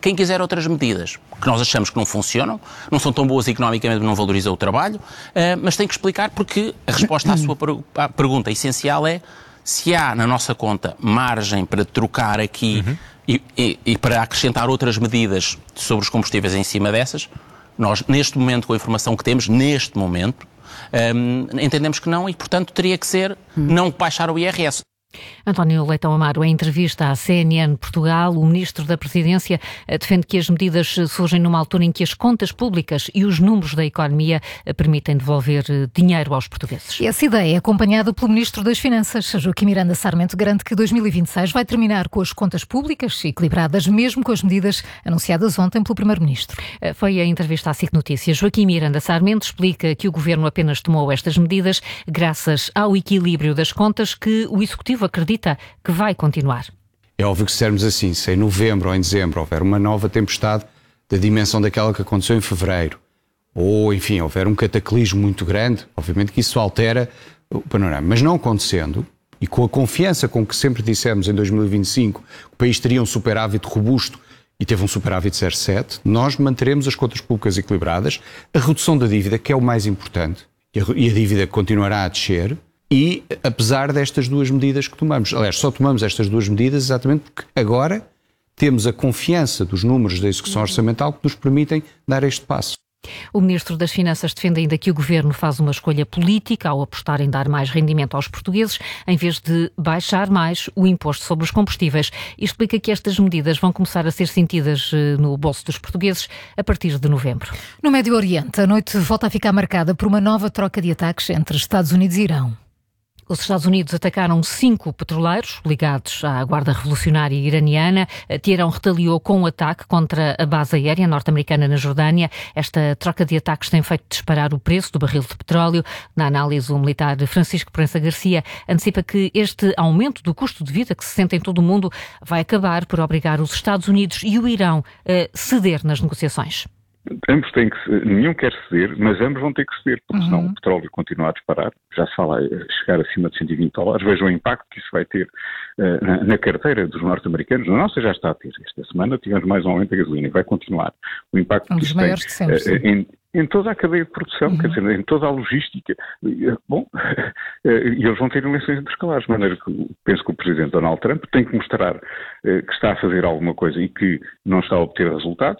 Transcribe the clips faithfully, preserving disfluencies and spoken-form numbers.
Quem quiser outras medidas, que nós achamos que não funcionam, não são tão boas economicamente, não valorizam o trabalho, mas tem que explicar porque a resposta à sua pergunta essencial é se há na nossa conta margem para trocar aqui uhum. e, e, e para acrescentar outras medidas sobre os combustíveis em cima dessas. Nós, neste momento, com a informação que temos, neste momento, um, entendemos que não e, portanto, teria que ser uhum. não baixar o I R S. António Leitão Amaro, em entrevista à C N N Portugal, o Ministro da Presidência defende que as medidas surgem numa altura em que as contas públicas e os números da economia permitem devolver dinheiro aos portugueses. Essa ideia é acompanhada pelo Ministro das Finanças. Joaquim Miranda Sarmento garante que dois mil e vinte e seis vai terminar com as contas públicas equilibradas, mesmo com as medidas anunciadas ontem pelo Primeiro-Ministro. Foi a entrevista à S I C Notícias. Joaquim Miranda Sarmento explica que o Governo apenas tomou estas medidas graças ao equilíbrio das contas que o Executivo acredita que vai continuar. É óbvio que se dissermos assim, se em novembro ou em dezembro houver uma nova tempestade da dimensão daquela que aconteceu em fevereiro, ou enfim, houver um cataclismo muito grande, obviamente que isso altera o panorama. Mas não acontecendo, e com a confiança com que sempre dissemos em dois mil e vinte e cinco que o país teria um superávit robusto e teve um superávit zero vírgula sete, nós manteremos as contas públicas equilibradas, a redução da dívida, que é o mais importante, e a, e a dívida continuará a descer. E apesar destas duas medidas que tomamos, aliás, só tomamos estas duas medidas exatamente porque agora temos a confiança dos números da execução orçamental que nos permitem dar este passo. O Ministro das Finanças defende ainda que o Governo faz uma escolha política ao apostar em dar mais rendimento aos portugueses, em vez de baixar mais o imposto sobre os combustíveis, e explica que estas medidas vão começar a ser sentidas no bolso dos portugueses a partir de novembro. No Médio Oriente, a noite volta a ficar marcada por uma nova troca de ataques entre Estados Unidos e Irão. Os Estados Unidos atacaram cinco petroleiros ligados à Guarda Revolucionária Iraniana. Teherão retaliou com um ataque contra a base aérea norte-americana na Jordânia. Esta troca de ataques tem feito disparar o preço do barril de petróleo. Na análise, o militar Francisco Proença Garcia antecipa que este aumento do custo de vida que se sente em todo o mundo vai acabar por obrigar os Estados Unidos e o Irão a ceder nas negociações. Ambos têm que, nenhum quer ceder, mas ambos vão ter que ceder, porque uhum. senão o petróleo continua a disparar, já se fala a chegar acima de cento e vinte dólares, vejam o impacto que isso vai ter uh, na, na carteira dos norte-americanos, na nossa já está a ter, esta semana tivemos mais um aumento da gasolina e vai continuar. O impacto um que isso tem sempre, uh, em, em toda a cadeia de produção, uhum. quer dizer, em toda a logística. Bom, e eles vão ter eleições intercalares, de maneira que penso que o Presidente Donald Trump tem que mostrar uh, que está a fazer alguma coisa e que não está a obter resultados.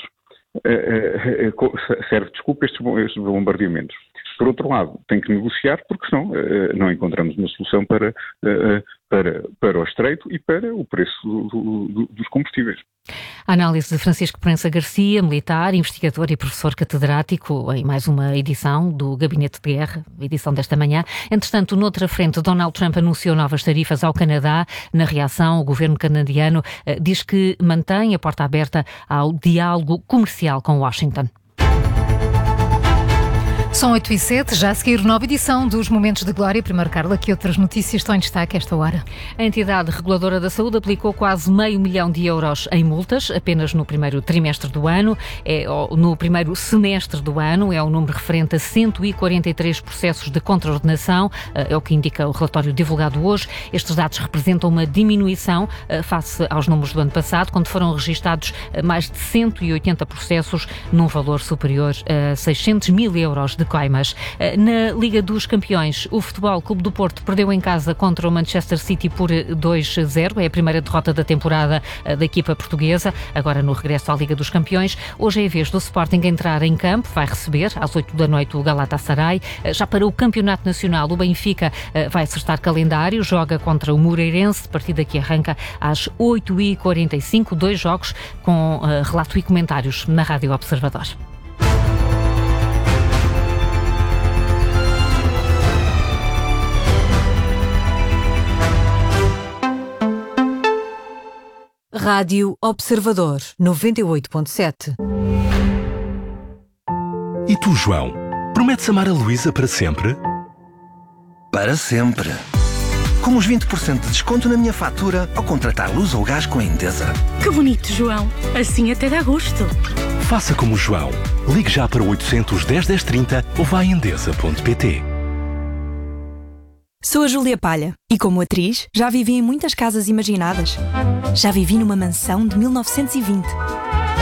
Uh, uh, uh, serve desculpa estes, estes bombardeamentos. Por outro lado, tem que negociar, porque senão uh, não encontramos uma solução para, uh, para, para o estreito e para o preço do, do, dos combustíveis. A análise de Francisco Proença Garcia, militar, investigador e professor catedrático, em mais uma edição do Gabinete de Guerra, edição desta manhã. Entretanto, noutra frente, Donald Trump anunciou novas tarifas ao Canadá. Na reação, o governo canadiano uh, diz que mantém a porta aberta ao diálogo comercial com Washington. São oito e sete, já a seguir nova edição dos Momentos de Glória. Primeiro, Carla, que outras notícias estão em destaque a esta hora? A entidade reguladora da saúde aplicou quase meio milhão de euros em multas apenas no primeiro trimestre do ano, é, no primeiro semestre do ano, é o número referente a cento e quarenta e três processos de contraordenação, é o que indica o relatório divulgado hoje. Estes dados representam uma diminuição face aos números do ano passado, quando foram registados mais de cento e oitenta processos num valor superior a seiscentos mil euros de coimas. Na Liga dos Campeões, o Futebol Clube do Porto perdeu em casa contra o Manchester City por dois a zero. É a primeira derrota da temporada da equipa portuguesa. Agora no regresso à Liga dos Campeões. Hoje é a vez do Sporting entrar em campo. Vai receber às oito da noite o Galatasaray. Já para o Campeonato Nacional, o Benfica vai acertar calendário. Joga contra o Moreirense. Partida que arranca às oito e quarenta e cinco. Dois jogos com relato e comentários na Rádio Observador. Rádio Observador, noventa e oito ponto sete. E tu, João? Prometes amar a Luísa para sempre? Para sempre. Com os vinte por cento de desconto na minha fatura ao contratar luz ou gás com a Endesa. Que bonito, João. Assim até dá gosto. Faça como o João. Ligue já para o oitocentos, dez, dez, trinta ou vá a endesa ponto pt. Sou a Júlia Palha e, como atriz, já vivi em muitas casas imaginadas. Já vivi numa mansão de mil novecentos e vinte,